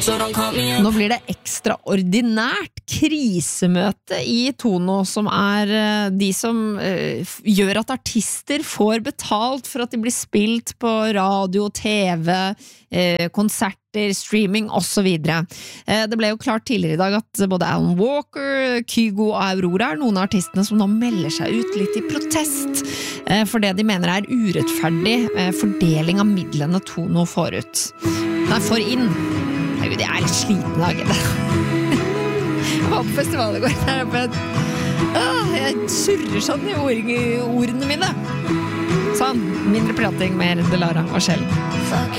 Nå blir det ekstraordinært krisemøte i Tono, som de som gjør at artister får betalt for at de blir spilt på radio, TV, konserter, streaming og så videre. Det ble jo klart tidligere i dag at både Alan Walker, Kygo og Aurora noen av artistene som nå melder seg ut litt i protest for det de mener urettferdig fordeling av midlene Tono får ut. Nei, får inn. Jeg er litt sliten i dag. Jeg var på festival i går. Jeg surrer sånn i ordene mine. Sånn, mindre prating, mer Delara og Kjell.